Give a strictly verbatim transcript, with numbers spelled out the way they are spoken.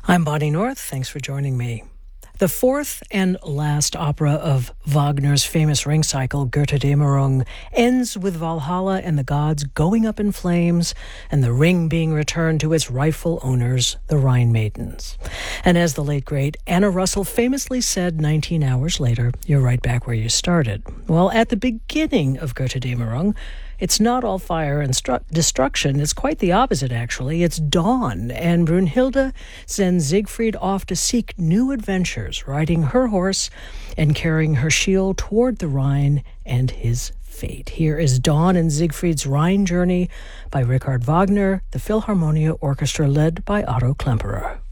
I'm Bonnie North. Thanks for joining me. The fourth and last opera of Wagner's famous Ring cycle, Götterdämmerung, ends with Valhalla and the gods going up in flames and the ring being returned to its rightful owners, the Rhine Maidens. And as the late, great Anna Russell famously said nineteen hours later, you're right back where you started. Well, at the beginning of Götterdämmerung, it's not all fire and stru- destruction. It's quite the opposite, actually. It's dawn, and Brunhilde sends Siegfried off to seek new adventures, riding her horse and carrying her shield toward the Rhine and his fate. Here is Dawn and Siegfried's Rhine Journey by Richard Wagner, the Philharmonia Orchestra led by Otto Klemperer.